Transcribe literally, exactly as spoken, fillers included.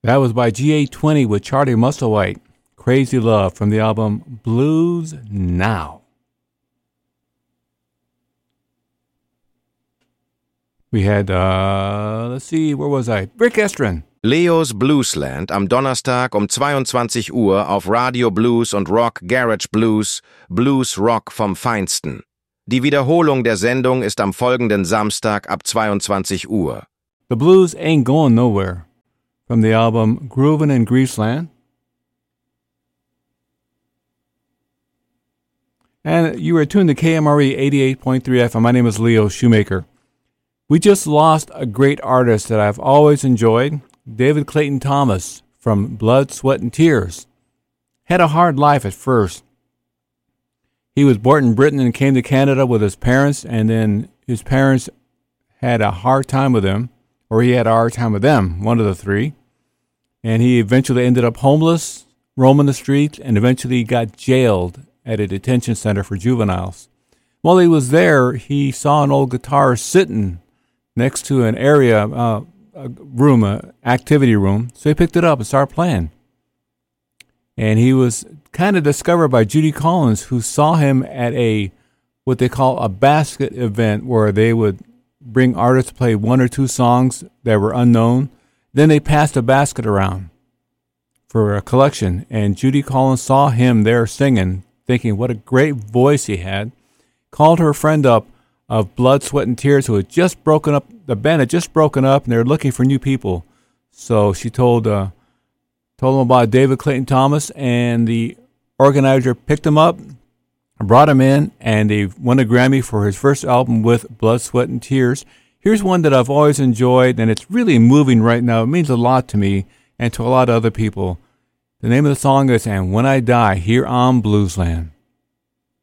That was by G eight twenty with Charlie Musselwhite, Crazy Love, from the album Blues Now. We had, uh, let's see, where was I? Rick Estrin. Leos Bluesland am Donnerstag um zweiundzwanzig Uhr auf Radio Blues und Rock Garage Blues, Blues Rock vom Feinsten. Die Wiederholung der Sendung ist am folgenden Samstag ab zweiundzwanzig Uhr. The Blues Ain't Going Nowhere, from the album Groovin' in Greaseland. And you were tuned to K M R E eighty-eight point three F M. My name is Leo Shoemaker. We just lost a great artist that I've always enjoyed, David Clayton Thomas from Blood, Sweat, and Tears. Had a hard life at first. He was born in Britain and came to Canada with his parents, and then his parents had a hard time with him, or he had a hard time with them, one of the three. And he eventually ended up homeless, roaming the streets, and eventually got jailed at a detention center for juveniles. While he was there, he saw an old guitar sitting next to an area, uh, a room, an activity room. So he picked it up and started playing. And he was kind of discovered by Judy Collins, who saw him at a, what they call a basket event, where they would bring artists to play one or two songs that were unknown. Then they passed a basket around for a collection. And Judy Collins saw him there singing, thinking what a great voice he had, called her friend up of Blood, Sweat, and Tears, who had just broken up. The band had just broken up, and they were looking for new people. So she told uh, told them about David Clayton Thomas, and the organizer picked him up, brought him in, and they won a Grammy for his first album with Blood, Sweat, and Tears. Here's one that I've always enjoyed, and it's really moving right now. It means a lot to me and to a lot of other people. The name of the song is And When I Die Here on Bluesland.